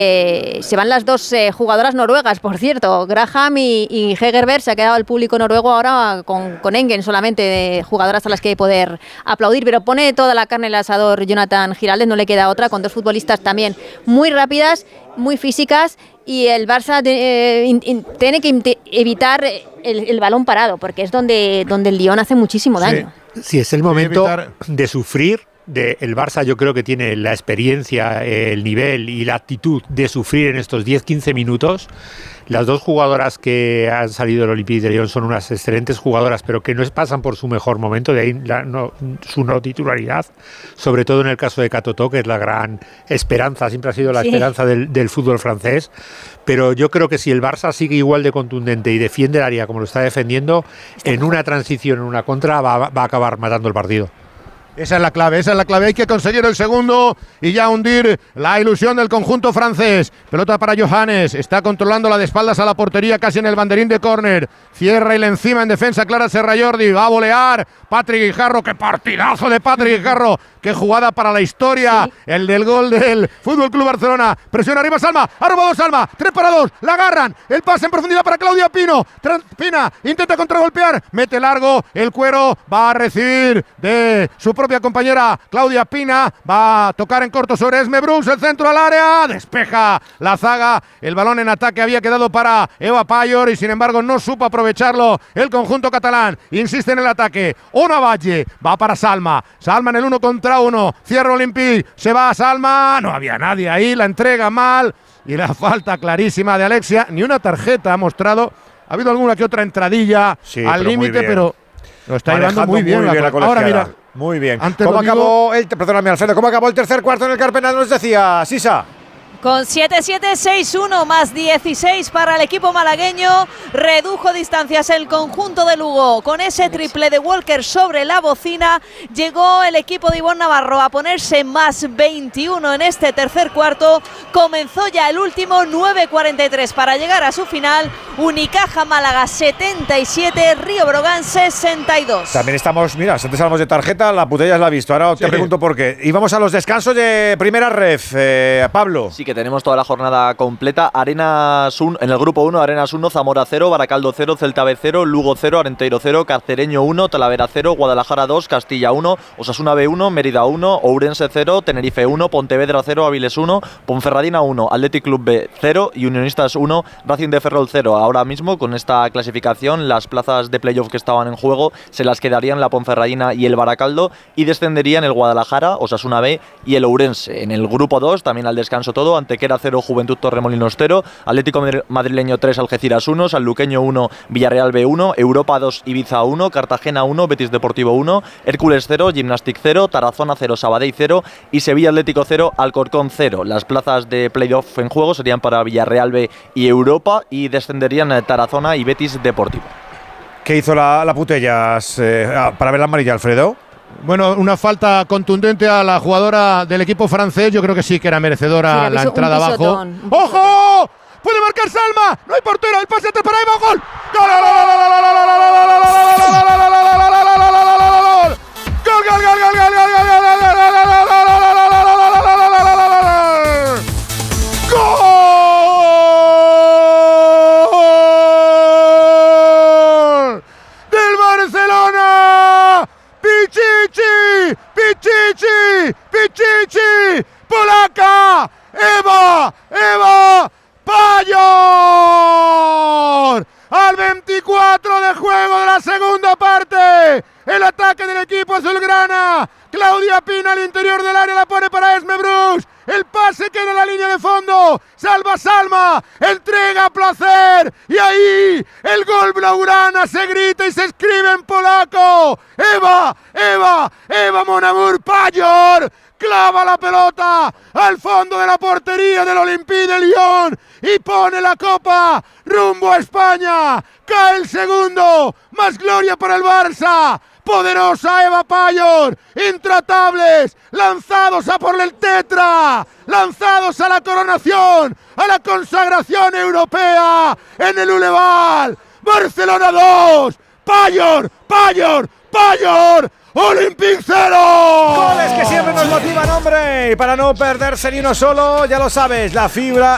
Se van las dos jugadoras noruegas, por cierto, Graham y Hegerberg. Se ha quedado el público noruego ahora con Engen solamente, de jugadoras a las que poder aplaudir, pero pone toda la carne en el asador Jonathan Giraldez, no le queda otra, con dos futbolistas también muy rápidas, muy físicas, y el Barça tiene que evitar el balón parado, porque es donde el Lyon hace muchísimo daño. Sí, es el momento de sufrir. El Barça yo creo que tiene la experiencia, el nivel y la actitud de sufrir en estos 10-15 minutos. Las dos jugadoras que han salido del Olympique de Lyon son unas excelentes jugadoras, pero que no pasan por su mejor momento, de ahí su no titularidad, sobre todo en el caso de Catoto, que es la gran esperanza, siempre ha sido la esperanza del fútbol francés. Pero yo creo que si el Barça sigue igual de contundente y defiende el área como lo está defendiendo, en una transición, en una contra, va a acabar matando el partido. Esa es la clave, hay que conseguir el segundo y ya hundir la ilusión del conjunto francés. Pelota para Johannes, está controlando la de espaldas a la portería, casi en el banderín de córner. Cierra y le encima en defensa Clara Serrajordi, va a volear Patrick Guijarro, qué partidazo de Patrick Guijarro, qué jugada para la historia, el del gol del Fútbol Club Barcelona. Presiona arriba Salma, ha robado Salma, 3-2, la agarran, el pase en profundidad para Claudia Pino. Pina intenta contragolpear, mete largo, el Cuero va a recibir de su propia compañera Claudia Pina, va a tocar en corto sobre Esme Bruns, el centro al área, despeja la zaga, el balón en ataque había quedado para Eva Payor y sin embargo no supo aprovecharlo el conjunto catalán. Insiste en el ataque, Ona Valle, va para Salma en el 1 contra 1, cierra Olympique, se va a Salma, no había nadie ahí, la entrega mal y la falta clarísima de Alexia, ni una tarjeta ha mostrado, ha habido alguna que otra entradilla al límite, pero lo está llevando muy bien la ahora mira. Muy bien. ¿Cómo acabó el tercer cuarto en el Carpena? Nos decía Sisa. Con 7-7, 6-1 más 16 para el equipo malagueño. Redujo distancias el conjunto de Lugo. Con ese triple de Walker sobre la bocina, llegó el equipo de Ivonne Navarro a ponerse más 21 en este tercer cuarto. Comenzó ya el último, 9:43 para llegar a su final. Unicaja Málaga 77, Río Brogan 62. También estamos, mira, antes hablamos de tarjeta, la Putellas la ha visto. Ahora te pregunto por qué. Y vamos a los descansos de primera ref. Pablo. Sí, que tenemos toda la jornada completa. Arenas 1, en el grupo 1, Arenas 1, Zamora 0, Baracaldo 0, Celta B 0, Lugo 0, Arenteiro 0, Carcereño 1, Talavera 0, Guadalajara 2, Castilla 1, Osasuna B 1, Mérida 1, Ourense 0, Tenerife 1, Pontevedra 0, Áviles 1, Ponferradina 1, Athletic Club B 0 y Unionistas 1, Racing de Ferrol 0. Ahora mismo, con esta clasificación, las plazas de playoff que estaban en juego se las quedarían la Ponferradina y el Baracaldo y descenderían el Guadalajara, Osasuna B y el Ourense. En el grupo 2, también al descanso todo, Antequera 0, Juventud Torremolinos 0, Atlético Madrileño 3, Algeciras 1, Sanluqueño 1, Villarreal B 1, Europa 2, Ibiza 1, Cartagena 1, Betis Deportivo 1, Hércules 0, Gimnastic 0, Tarazona 0, Sabadell 0 y Sevilla Atlético 0, Alcorcón 0. Las plazas de playoff en juego serían para Villarreal B y Europa y descenderían Tarazona y Betis Deportivo. ¿Qué hizo la Putellas para ver la amarilla, Alfredo? Bueno, una falta contundente a la jugadora del equipo francés. Yo creo que sí que era merecedora la entrada abajo. ¡Ojo! ¡Puede marcar Salma! ¡No hay portero! ¡El pase atrás para Eva! ¡Gol! ¡Gol! ¡Del Barcelona! ¡Pichichi! ¡Polaca! ¡Eva Payor! Al 24 de juego de la segunda parte. El ataque del equipo azulgrana. Claudia Pina al interior del área, la pone para Esme Bruns. El pase queda en la línea de fondo. Salva Salma. Entrega a Placer. Y ahí el gol blaugrana se grita y se escribe en polaco. Eva Mon Amour Payor. Clava la pelota al fondo de la portería del Olympique de Lyon y pone la copa rumbo a España. Cae el segundo. Más gloria para el Barça. Poderosa Eva Payor, intratables, lanzados a por el tetra, lanzados a la coronación, a la consagración europea en el Uleval. Barcelona 2, Payor, Olympique 0. Goles que siempre nos motivan, hombre. Y para no perderse ni uno solo, ya lo sabes, la fibra